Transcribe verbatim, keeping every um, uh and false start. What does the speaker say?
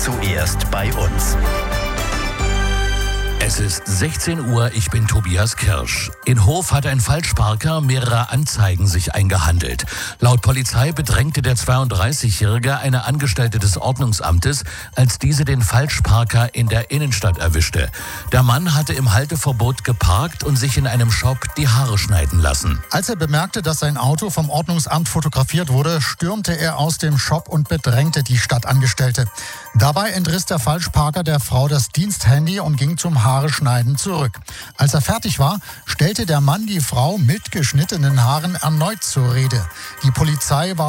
zuerst bei uns. Es ist sechzehn Uhr, ich bin Tobias Kirsch. In Hof hat ein Falschparker mehrere Anzeigen sich eingehandelt. Laut Polizei bedrängte der zweiunddreißigjährige eine Angestellte des Ordnungsamtes, als diese den Falschparker in der Innenstadt erwischte. Der Mann hatte im Halteverbot geparkt und sich in einem Shop die Haare schneiden lassen. Als er bemerkte, dass sein Auto vom Ordnungsamt fotografiert wurde, stürmte er aus dem Shop und bedrängte die Stadtangestellte. Dabei entriss der Falschparker der Frau das Diensthandy und ging zum Haare schneiden zurück. Als er fertig war, stellte der Mann die Frau mit geschnittenen Haaren erneut zur Rede. Die Polizei war